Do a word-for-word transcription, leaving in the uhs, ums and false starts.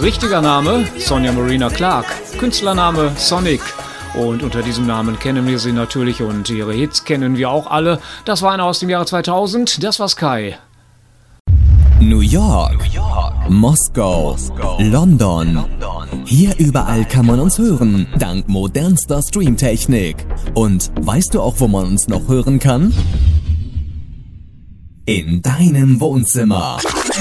Richtiger Name Sonja Marina Clark, Künstlername Sonic. Und unter diesem Namen kennen wir sie natürlich und ihre Hits kennen wir auch alle. Das war einer aus dem Jahre zweitausend, das war Sky. New York, New York. Moskau, Moskau. London. London. Hier überall kann man uns hören, dank modernster Streamtechnik. Und weißt du auch, wo man uns noch hören kann? In deinem Wohnzimmer.